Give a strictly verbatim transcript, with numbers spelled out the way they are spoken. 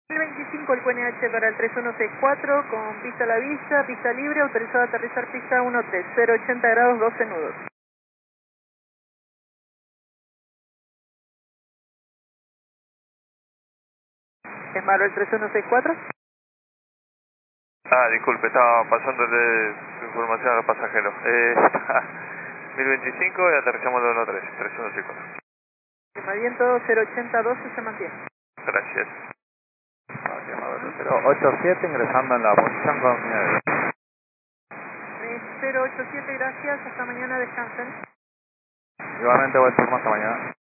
El veinticinco, el Q N H para el tres uno seis cuatro, con pista a la vista, pista libre, autorizado a aterrizar pista uno tres, cero ochenta grados, doce nudos. ¿Es malo el tres uno seis cuatro? Ah, disculpe, estaba pasándole su información al pasajero. Eh, está mil veinticinco y aterrizamos el uno tres, tres uno seis cuatro. El viento cero ochenta doce se mantiene. Gracias. cero ocho siete ingresando en la posición con nueve. Eh, cero ocho siete, gracias, hasta mañana, descansen. Igualmente buen turno, hasta mañana.